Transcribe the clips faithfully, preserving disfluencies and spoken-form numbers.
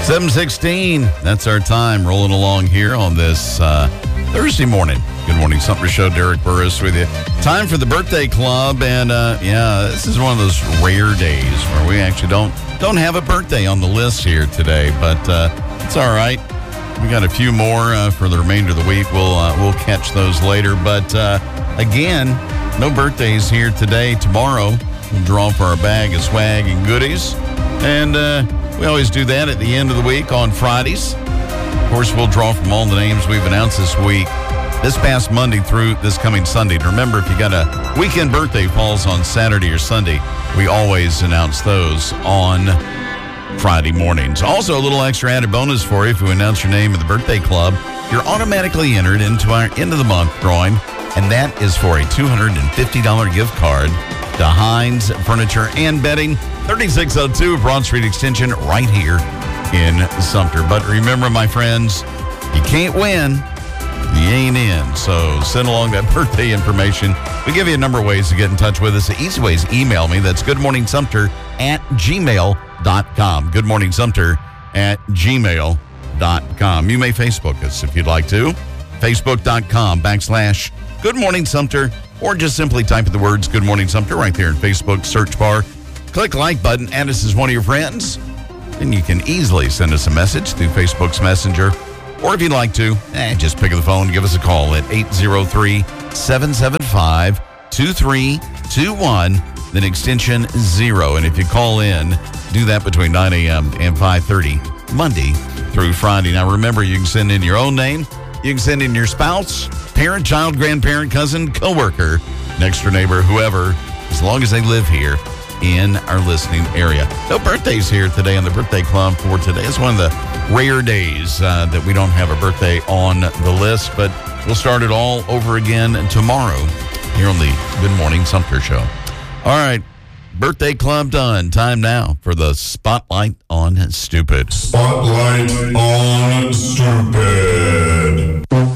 seven sixteen, that's our time, rolling along here on this uh, Thursday morning. Good morning, Sumter Show. Derek Burris with you. Time for the birthday club, and uh, yeah, this is one of those rare days where we actually don't don't have a birthday on the list here today, but uh, it's all right. We got a few more uh, for the remainder of the week. We'll uh, we'll catch those later, but uh, again, no birthdays here today. Tomorrow, we'll draw for our bag of swag and goodies, and uh, we always do that at the end of the week on Fridays. Of course, we'll draw from all the names we've announced this week, this past Monday through this coming Sunday. And remember, if you got a weekend birthday falls on Saturday or Sunday, we always announce those on Friday mornings. Also, a little extra added bonus for you. If you announce your name in the birthday club, you're automatically entered into our end of the month drawing, and that is for a two hundred fifty dollars gift card to Hines Furniture and Bedding, thirty-six oh two Broad Street Extension, right here in Sumter. But remember, my friends, you can't win, you ain't in. So send along that birthday information. We give you a number of ways to get in touch with us. The easy way is email me. That's goodmorningsumter at gmail dot com. Goodmorningsumter at gmail dot com. You may Facebook us if you'd like to. Facebook.com backslash Good Morning Sumter, or just simply type in the words Good Morning Sumter right there in Facebook search bar. Click like button, add us as one of your friends, and you can easily send us a message through Facebook's Messenger. Or if you'd like to, eh, just pick up the phone and give us a call at eight zero three, seven seven five, two three two one, then extension zero. And if you call in, do that between nine a.m. and five thirty, Monday through Friday. Now remember, you can send in your own name. You can send in your spouse, parent, child, grandparent, cousin, coworker, next door neighbor, whoever, as long as they live here in our listening area. No birthdays here today on the birthday club for today. It's one of the rare days uh, that we don't have a birthday on the list, but we'll start it all over again tomorrow here on the Good Morning Sumter Show. All right, birthday club done. Time now for the Spotlight on Stupid. Spotlight on Stupid.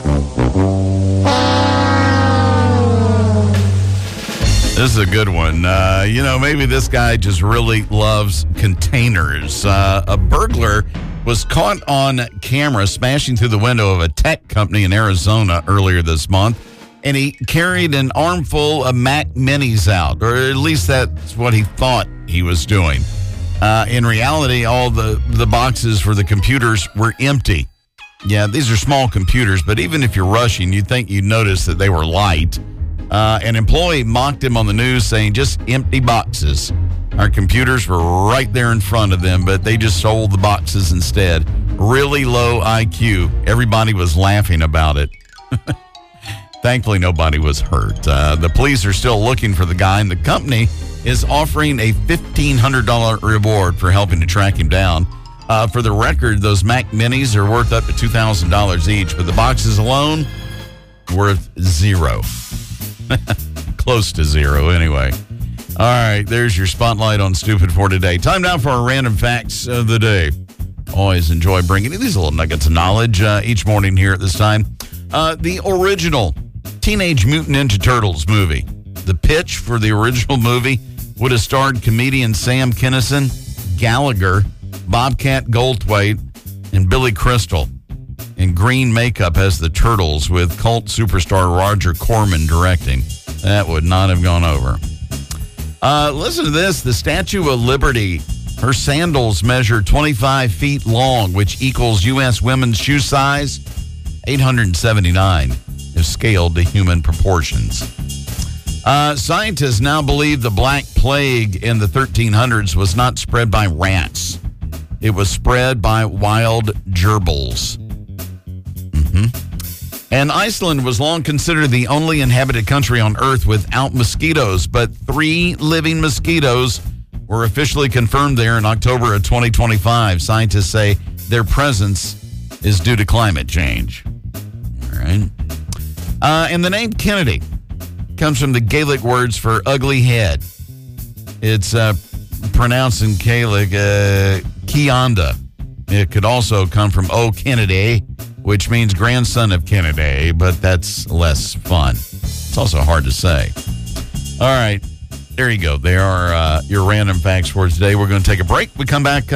This is a good one. Uh, you know, maybe this guy just really loves containers. Uh, a burglar was caught on camera smashing through the window of a tech company in Arizona earlier this month, and he carried an armful of Mac Minis out, or at least that's what he thought he was doing. Uh, in reality, all the, the boxes for the computers were empty. Yeah, these are small computers, but even if you're rushing, you'd think you'd notice that they were light. Uh, an employee mocked him on the news saying, just empty boxes. Our computers were right there in front of them, but they just sold the boxes instead. Really low I Q. Everybody was laughing about it. Thankfully, nobody was hurt. Uh, the police are still looking for the guy, and the company is offering a fifteen hundred dollars reward for helping to track him down. Uh, for the record, those Mac Minis are worth up to two thousand dollars each, but the boxes alone, worth zero. Close to zero, anyway. All right, there's your Spotlight on Stupid for today. Time now for our random facts of the day. Always enjoy bringing you these little nuggets of knowledge uh, each morning here at this time. Uh, the original Teenage Mutant Ninja Turtles movie. The pitch for the original movie would have starred comedian Sam Kinison, Gallagher, Bobcat Goldthwait, and Billy Crystal in green makeup as the Turtles, with cult superstar Roger Corman directing. That would not have gone over. Uh, listen to this. The Statue of Liberty, her sandals measure twenty-five feet long, which equals U S women's shoe size, eight hundred seventy-nine, if scaled to human proportions. Uh, scientists now believe the Black Plague in the thirteen hundreds was not spread by rats. It was spread by wild gerbils. Mm-hmm. And Iceland was long considered the only inhabited country on Earth without mosquitoes, but three living mosquitoes were officially confirmed there in October of twenty twenty-five. Scientists say their presence is due to climate change. All right. Uh, and the name Kennedy comes from the Gaelic words for ugly head. It's uh, pronounced in Gaelic, uh, Kianda. It could also come from O. Kennedy, which means grandson of Kennedy, but that's less fun. It's also hard to say. All right, there you go. There are uh, your random facts for today. We're going to take a break. We come back. Uh,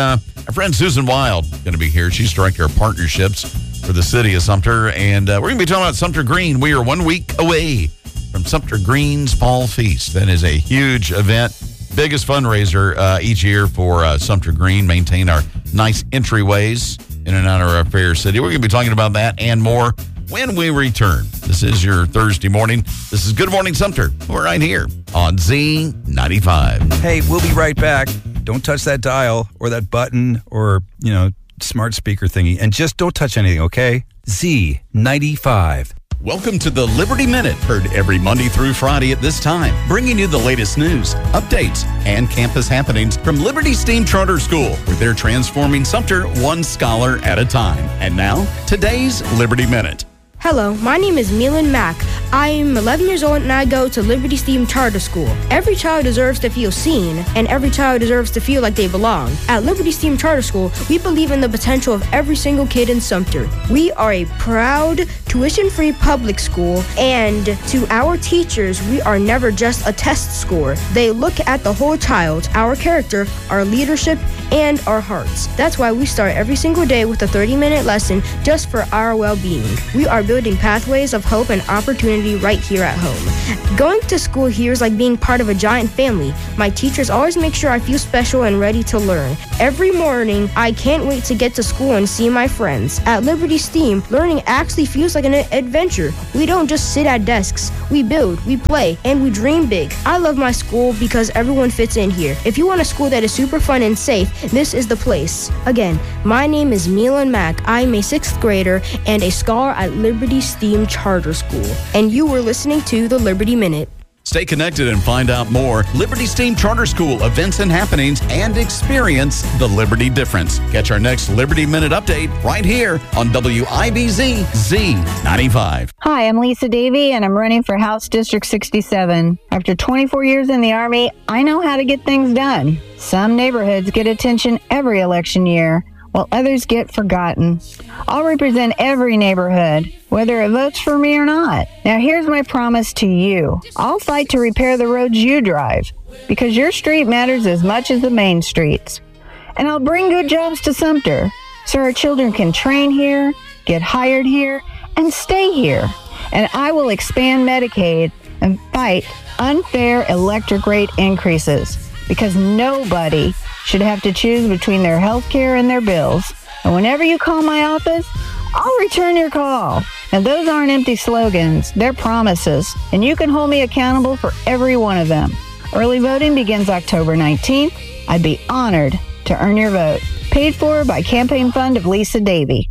Our friend Susan Wild going to be here. She's Director of Partnerships for the City of Sumter. And uh, we're going to be talking about Sumter Green. We are one week away from Sumter Green's Fall Feast. That is a huge event. Biggest fundraiser uh, each year for uh, Sumter Green. Maintain our nice entryways in and out of our fair city. We're going to be talking about that and more when we return. This is your Thursday morning. This is Good Morning Sumter. We're right here on Z ninety-five. Hey, we'll be right back. Don't touch that dial or that button or, you know, smart speaker thingy. And just don't touch anything, okay? Z ninety-five. Welcome to the Liberty Minute, heard every Monday through Friday at this time, bringing you the latest news, updates, and campus happenings from Liberty STEAM Charter School, where they're transforming Sumter one scholar at a time. And now, today's Liberty Minute. Hello, my name is Milan Mack. I'm eleven years old and I go to Liberty STEAM Charter School. Every child deserves to feel seen, and every child deserves to feel like they belong. At Liberty STEAM Charter School, we believe in the potential of every single kid in Sumter. We are a proud, tuition-free public school, and to our teachers, we are never just a test score. They look at the whole child, our character, our leadership, and our hearts. That's why we start every single day with a thirty-minute lesson just for our well-being. We are building pathways of hope and opportunity right here at home. Going to school here is like being part of a giant family. My teachers always make sure I feel special and ready to learn. Every morning, I can't wait to get to school and see my friends. At Liberty STEAM, learning actually feels like an adventure. We don't just sit at desks. We build, we play, and we dream big. I love my school because everyone fits in here. If you want a school that is super fun and safe, this is the place. Again, my name is Milan Mack. I'm a sixth grader and a scholar at Liberty STEAM Charter School. And you were listening to the Liberty Minute. Stay connected and find out more Liberty STEAM Charter School events and happenings and experience the Liberty difference. Catch our next Liberty Minute update right here on W I B Z Z ninety-five. Hi, I'm Lisa Davey, and I'm running for House District sixty-seven. After twenty-four years in the Army, I know how to get things done. Some neighborhoods get attention every election year, while others get forgotten. I'll represent every neighborhood, whether it votes for me or not. Now here's my promise to you. I'll fight to repair the roads you drive, because your street matters as much as the main streets. And I'll bring good jobs to Sumter, so our children can train here, get hired here, and stay here. And I will expand Medicaid and fight unfair electric rate increases, because nobody should have to choose between their health care and their bills. And whenever you call my office, I'll return your call. And those aren't empty slogans, they're promises. And you can hold me accountable for every one of them. Early voting begins October nineteenth. I'd be honored to earn your vote. Paid for by Campaign Fund of Lisa Davey.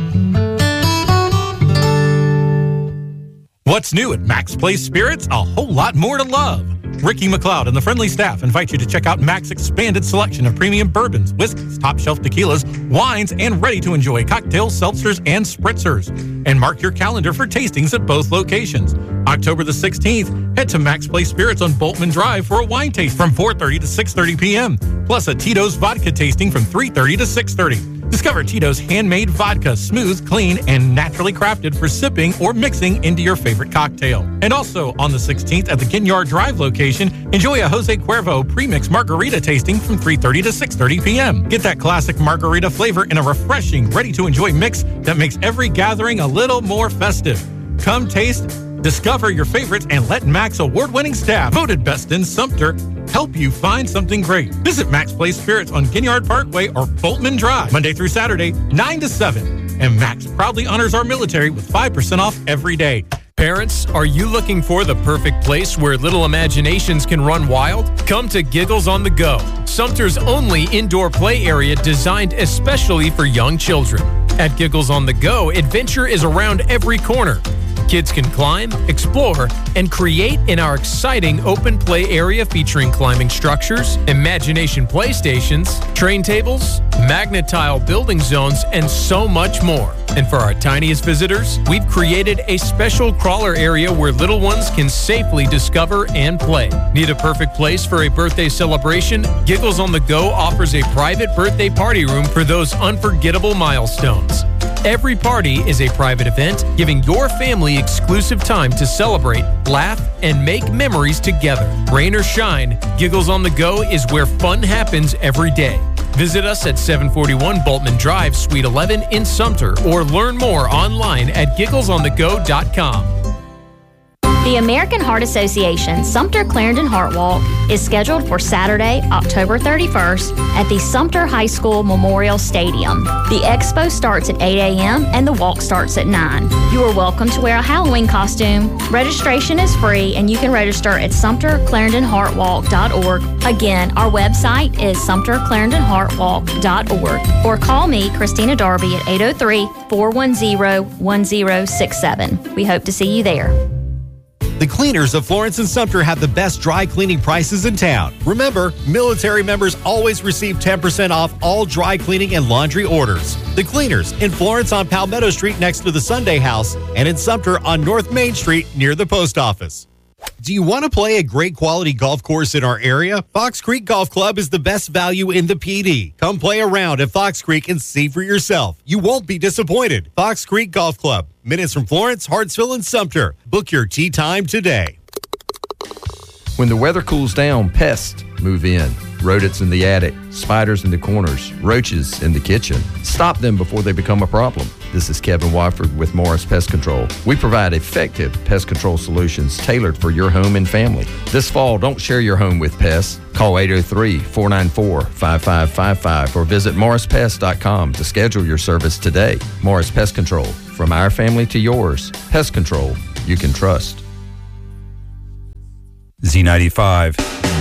What's new at Max Place Spirits? A whole lot more to love. Ricky McLeod and the friendly staff invite you to check out Max's expanded selection of premium bourbons, whiskeys, top-shelf tequilas, wines, and ready-to-enjoy cocktails, seltzers, and spritzers. And mark your calendar for tastings at both locations. October the sixteenth, head to Max Place Spirits on Boltman Drive for a wine taste from four thirty to six thirty p.m., plus a Tito's vodka tasting from three thirty to six thirty. Discover Tito's handmade vodka, smooth, clean, and naturally crafted for sipping or mixing into your favorite cocktail. And also on the sixteenth at the Ginyard Drive location, enjoy a Jose Cuervo premix margarita tasting from three thirty to six thirty p.m. Get that classic margarita flavor in a refreshing, ready-to-enjoy mix that makes every gathering a little more festive. Come taste, discover your favorites, and let Max award-winning staff, voted best in Sumter, help you find something great. Visit Max Place Spirits on Ginyard Parkway or Boltman Drive, Monday through Saturday, nine to seven. And Max proudly honors our military with five percent off every day. Parents, are you looking for the perfect place where little imaginations can run wild? Come to Giggles on the Go, Sumter's only indoor play area designed especially for young children. At Giggles on the Go, adventure is around every corner. Kids can climb, explore, and create in our exciting open play area featuring climbing structures, imagination playstations, train tables, magnet tile building zones, and so much more. And for our tiniest visitors, we've created a special crawler area where little ones can safely discover and play. Need a perfect place for a birthday celebration? Giggles on the Go offers a private birthday party room for those unforgettable milestones. Every party is a private event, giving your family exclusive time to celebrate, laugh, and make memories together. Rain or shine, Giggles on the Go is where fun happens every day. Visit us at seven forty-one Boltman Drive, Suite eleven in Sumter, or learn more online at giggles on the go dot com. The American Heart Association Sumter Clarendon Heart Walk is scheduled for Saturday, October thirty-first at the Sumter High School Memorial Stadium. The expo starts at eight a.m. and the walk starts at nine. You are welcome to wear a Halloween costume. Registration is free and you can register at sumter clarendon heart walk dot org. Again, our website is sumter clarendon heart walk dot org, or call me, Christina Darby, at eight oh three, four one zero, one zero six seven. We hope to see you there. The cleaners of Florence and Sumter have the best dry cleaning prices in town. Remember, military members always receive ten percent off all dry cleaning and laundry orders. The cleaners in Florence on Palmetto Street next to the Sunday House, and in Sumter on North Main Street near the post office. Do you want to play a great quality golf course in our area? Fox Creek Golf Club is the best value in the P D. Come play around at Fox Creek and see for yourself. You won't be disappointed. Fox Creek Golf Club, minutes from Florence, Hartsville, and Sumter. Book your tee time today. When the weather cools down, pests move in. Rodents in the attic, spiders in the corners, roaches in the kitchen. Stop them before they become a problem. This is Kevin Watford with Morris Pest Control. We provide effective pest control solutions tailored for your home and family. This fall, don't share your home with pests. Call eight oh three, four nine four, five five five five or visit morris pest dot com to schedule your service today. Morris Pest Control, from our family to yours. Pest control you can trust. Z ninety-five.